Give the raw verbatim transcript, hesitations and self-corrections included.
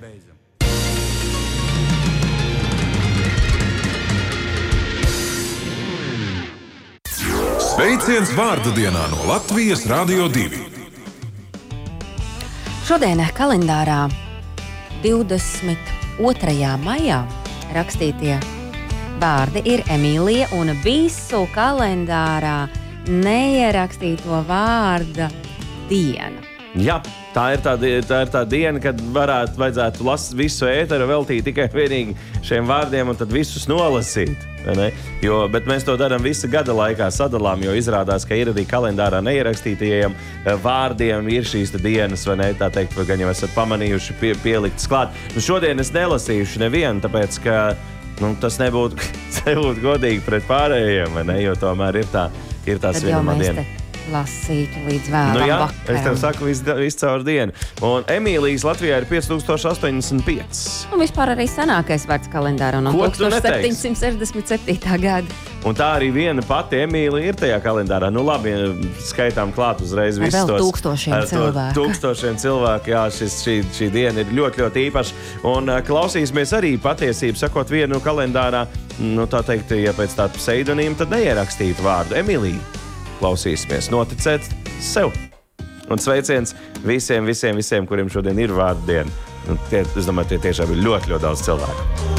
beidzam. Sveiciens vārda dienā no Latvijas Radio divi. Šodien kalendārā divdesmit otrajā maijā rakstītie vārdi ir Emīlija, un visu kalendārā neierakstīto vārda diena. Jā, tā ir tā, tā ir tā diena, kad varētu vajadzētu lasīt visu ēteru veltīt tikai vienīgi šiem vārdiem un tad visus nolasīt. Jo, bet mēs to darām visu gada laikā sadalām, jo izrādās, ka ir arī kalendārā neierakstītajiem vārdiem ir šīs dienas, vai ne, tā teikt, vai gan jau esat pamanījuši pie, pieliktas klāt. Nu, šodien es nelasījuši nevienu, tāpēc, ka nu, tas nebūtu, nebūtu godīgi pret pārējiem, vai ne, jo tomēr ir tā, ir tā svinamā diena. Lasītu līdz vēlam nu, jā, vakaram. Es tev saku visu, visu caur dienu. Un Emīlijas Latvijā ir pieci tūkstoši astoņdesmit pieci. Un vispār arī senākais vārds kalendārā no tūkstoš septiņsimt sešdesmit septītā gada. Un tā arī viena pati Emīlija ir tajā kalendārā. Nu labi, skaitām klāt uzreiz visus tos. Ar vēl tūkstošiem cilvēku. Tūkstošiem cilvēku, jā, šis, šī, šī diena ir ļoti, ļoti īpaša. Un uh, klausīsimies arī patiesību, sakot vienu kalendārā, nu tā teikt, ja pēc tāda pseidonīma, tad neierakstītu vārdu Emīlija. Klausīsimies, noticēt sev. Un sveiciens visiem, visiem, visiem, kuriem šodien ir vārdu diena. Un tie, es domāju, tie tiešām ir ļoti, ļoti daudz cilvēku.